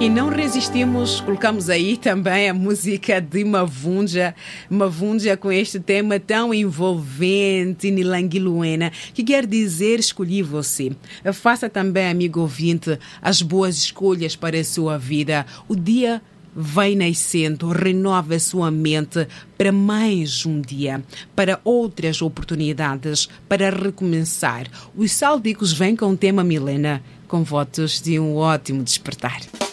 E não resistimos, colocamos aí também a música de Mavunja com este tema tão envolvente, Nilanguiluena, que quer dizer escolhi você. Faça também, amigo ouvinte, as boas escolhas para a sua vida. O dia vai nascendo, renova a sua mente para mais um dia, para outras oportunidades, para recomeçar. Os Sáldicos vêm com o tema Milena, com votos de um ótimo despertar.